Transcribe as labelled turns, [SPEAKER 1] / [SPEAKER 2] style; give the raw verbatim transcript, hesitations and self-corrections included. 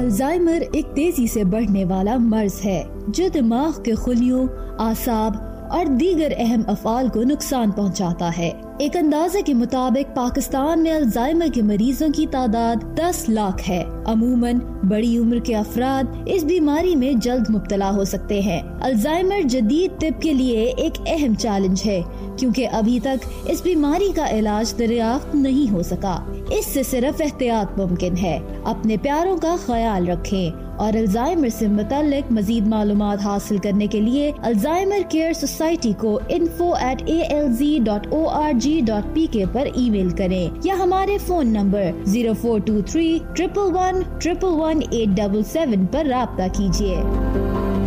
[SPEAKER 1] Alzheimer एक तेजी से बढ़ने वाला मर्ज है जो दिमाग के खुलियों, आसाब और दीगर अहम अफ़आल को नुकसान पहुंचाता है। एक अंदाजे के मुताबिक पाकिस्तान में अल्जाइमर के मरीजों की तादाद दस लाख है। अमूमन बड़ी उम्र के अफराद इस बीमारी में जल्द मुब्तला हो सकते हैं। अल्जाइमर जदीद तिब के लिए एक अहम चैलेंज है क्योंकि अभी तक इस बीमारी का इलाज दरियाफ्त नहीं हो सका। इससे सिर्फ एहतियात मुमकिन है। अपने प्यारों का ख्याल रखें और अल्जाइमर से मुताल्लिक मजीद मालूमात हासिल करने के लिए अल्जाइमर केयर सोसाइटी को info at A L G dot O R G dot P के पर ईमेल करें या हमारे phone number zero four to three triple one triple one eight double seven पर राब्ता कीजिए।